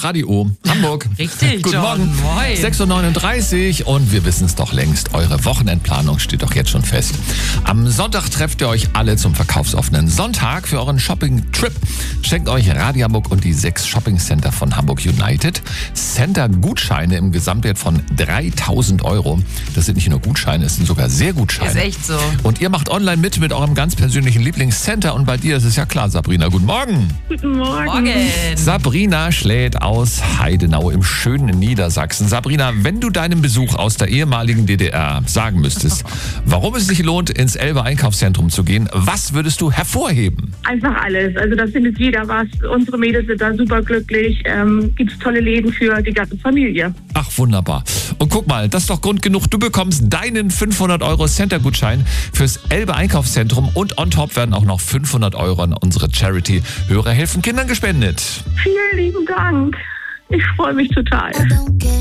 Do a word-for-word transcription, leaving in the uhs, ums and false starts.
Radio Hamburg. Richtig, Guten John. Morgen. Moin. sechs Uhr neununddreißig und wir wissen es doch längst. Eure Wochenendplanung steht doch jetzt schon fest. Am Sonntag trefft ihr euch alle zum verkaufsoffenen Sonntag für euren Shopping-Trip. Schenkt euch Radio Hamburg und die sechs Shopping-Center von Hamburg United Center-Gutscheine im Gesamtwert von dreitausend Euro. Das sind nicht nur Gutscheine, es sind sogar sehr Gutscheine. Ist echt so. Und ihr macht online mit mit eurem ganz persönlichen Lieblingscenter. Und bei dir ist es ja klar, Sabrina. Guten Morgen. Guten Morgen. Morgen. Sabrina schlägt aus Heidenau im schönen Niedersachsen. Sabrina, wenn du deinem Besuch aus der ehemaligen D D R sagen müsstest, warum es sich lohnt, ins Elbe Einkaufszentrum zu gehen, was würdest du hervorheben? Einfach alles. Also da findet jeder was. Unsere Mädels sind da super glücklich. Ähm, Gibt es tolle Läden für die ganze Familie. Ach, wunderbar. Und guck mal, das ist doch Grund genug. Du bekommst deinen fünfhundert Euro Center-Gutschein fürs Elbe Einkaufszentrum und on top werden auch noch fünfhundert Euro an unsere Charity Hörer helfen Kindern gespendet. Vielen lieben Dank. Ich freue mich total. I don't care.